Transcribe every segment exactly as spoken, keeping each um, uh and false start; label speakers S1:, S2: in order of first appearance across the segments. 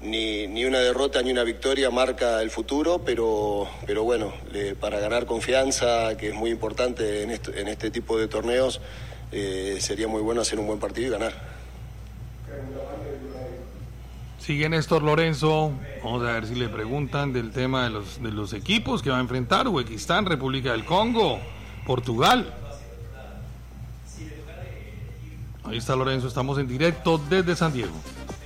S1: ni, ni una derrota ni una victoria marca el futuro, pero, pero bueno, le, para ganar confianza, que es muy importante en, esto, en este tipo de torneos, eh, sería muy bueno hacer un buen partido y ganar.
S2: Sigue Néstor Lorenzo. Vamos a ver si le preguntan del tema de los, de los equipos que va a enfrentar: Uzbekistán, República del Congo, Portugal. Ahí está Lorenzo, estamos en directo desde San Diego.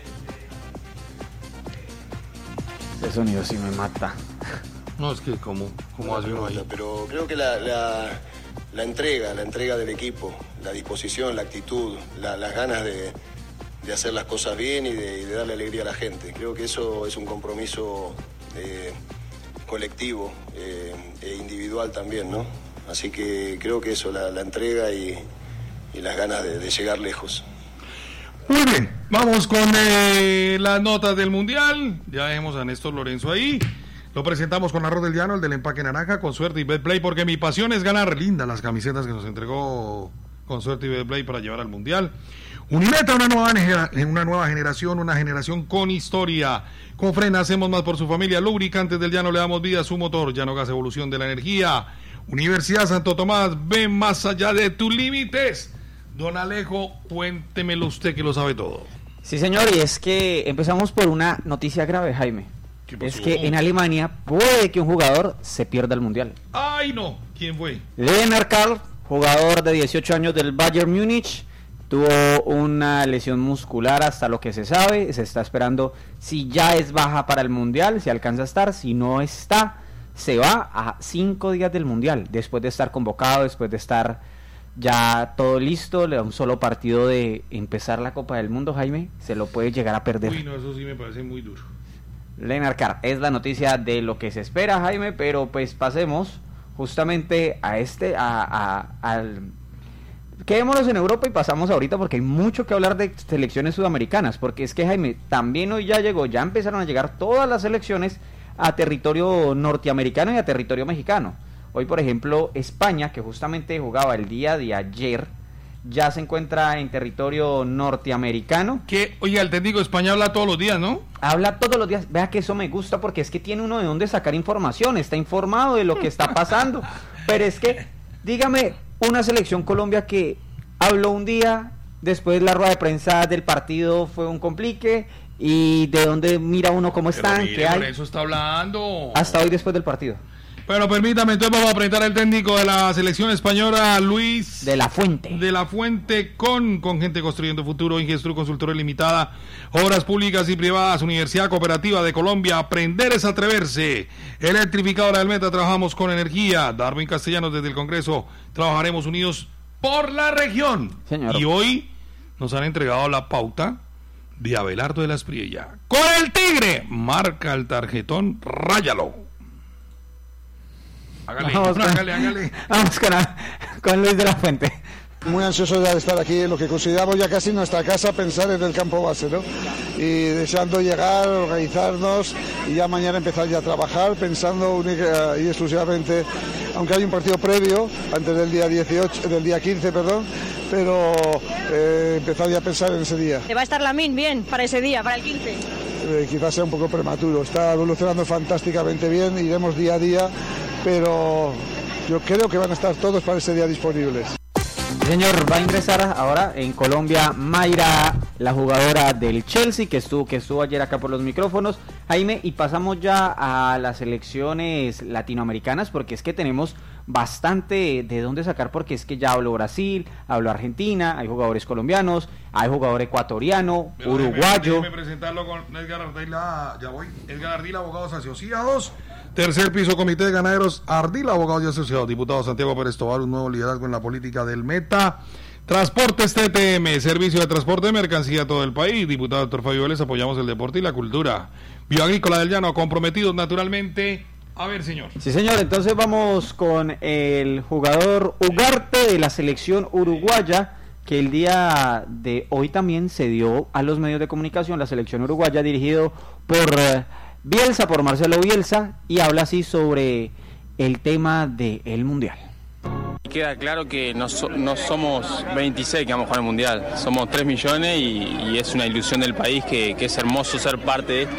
S3: Ese sonido sí me mata.
S2: No, es que como cómo hace uno ahí.
S1: Pero creo que la, la, la entrega, la entrega del equipo, la disposición, la actitud, la, las ganas de, de hacer las cosas bien y de, y de darle alegría a la gente. Creo que eso es un compromiso eh, colectivo eh, e individual también, ¿no? Así que creo que eso, la, la entrega y, y las ganas de, de llegar lejos.
S2: Muy bien, vamos con eh, las notas del Mundial. Ya dejemos a Néstor Lorenzo ahí. Lo presentamos con Arroz del Llano, el del empaque naranja, con suerte y Betplay, porque mi pasión es ganar. Lindas las camisetas que nos entregó con suerte y Betplay para llevar al Mundial. Unimeta, una nueva, una nueva generación, una generación con historia. Con Frena hacemos más por su familia. Lubricantes del Llano, le damos vida a su motor. Llano Gas, evolución de la energía. Universidad Santo Tomás, ven más allá de tus límites. Don Alejo, cuéntemelo usted que lo sabe todo.
S3: Sí, señor, y es que empezamos por una noticia grave, Jaime. Es que en Alemania puede que un jugador se pierda el Mundial.
S2: ¡Ay, no! ¿Quién fue?
S3: Lennart Karl, jugador de dieciocho años del Bayern Múnich, tuvo una lesión muscular hasta lo que se sabe. Se está esperando si ya es baja para el Mundial, si alcanza a estar. Si no está, se va a cinco días del Mundial, después de estar convocado, después de estar ya todo listo, le da un solo partido de empezar la Copa del Mundo, Jaime, se lo puede llegar a perder.
S2: Uy, no, eso sí me parece muy duro.
S3: Lennart Karl es la noticia de lo que se espera, Jaime, pero pues pasemos justamente a este, a, a, al... Quedémonos en Europa y pasamos ahorita porque hay mucho que hablar de selecciones sudamericanas, porque es que, Jaime, también hoy ya llegó, ya empezaron a llegar todas las selecciones a territorio norteamericano y a territorio mexicano. Hoy, por ejemplo, España, que justamente jugaba el día de ayer, ya se encuentra en territorio norteamericano.
S2: Que, oiga, el técnico de España habla todos los días, ¿no?
S3: Habla todos los días. Vea que eso me gusta porque es que tiene uno de dónde sacar información, está informado de lo que está pasando. Pero es que, dígame, una selección Colombia que habló un día, después la rueda de prensa del partido fue un complique, y de dónde mira uno cómo están,
S2: mire,
S3: qué hay.
S2: Por eso está hablando.
S3: Hasta hoy después del partido.
S2: Bueno, permítame, entonces vamos a presentar al técnico de la selección española, Luis
S3: de la Fuente.
S2: De la Fuente, con, con gente construyendo futuro, Ingestru Consultora Limitada, Obras Públicas y Privadas, Universidad Cooperativa de Colombia, aprender es atreverse. Electrificadora del Meta, trabajamos con energía. Darwin Castellanos desde el Congreso, trabajaremos unidos por la región.
S3: Señor.
S2: Y hoy nos han entregado la pauta de Abelardo de la Espriella. Con el Tigre, marca el tarjetón, ráyalo. Hágale,
S3: vamos con,
S2: hágale, hágale.
S3: Vamos con, con Luis de la Fuente.
S4: Muy ansioso de estar aquí en lo que consideramos ya casi nuestra casa, pensar en el campo base, ¿no? Y deseando llegar, organizarnos y ya mañana empezar ya a trabajar, pensando única y exclusivamente, aunque hay un partido previo, antes del día dieciocho, del día quince, perdón, pero eh, empezar ya a pensar en ese día.
S5: ¿Te va a estar Lamine bien para ese día, para el quince?
S4: Eh, quizás sea un poco prematuro, está evolucionando fantásticamente bien, iremos día a día, pero yo creo que van a estar todos para ese día disponibles.
S3: Señor, va a ingresar ahora en Colombia Mayra, la jugadora del Chelsea, que estuvo, que estuvo ayer acá por los micrófonos, Jaime, y pasamos ya a las selecciones latinoamericanas, porque es que tenemos bastante de dónde sacar, porque es que ya habló Brasil, habló Argentina, hay jugadores colombianos, hay jugador ecuatoriano,
S2: Pero
S3: uruguayo.
S2: Déjeme presentarlo con Edgar Ardila, ya voy, Edgar Ardila, abogados asociados, tercer piso, Comité de Ganaderos, Ardila, abogados y asociados, diputado Santiago Pérez Tobar, un nuevo liderazgo en la política del Meta, Transportes T T M, servicio de transporte de mercancía a todo el país, diputado doctor Fabio Vélez, apoyamos el deporte y la cultura, Bioagrícola del Llano, comprometidos naturalmente. A ver, señor.
S3: Sí, señor, entonces vamos con el jugador Ugarte de la selección uruguaya, que el día de hoy también se dio a los medios de comunicación, la selección uruguaya dirigido por uh, Bielsa, por Marcelo Bielsa, y habla así sobre el tema del Mundial.
S6: Queda claro que no, so, no somos veintiséis que vamos a jugar el Mundial, somos tres millones y, y es una ilusión del país que, que es hermoso ser parte de esto.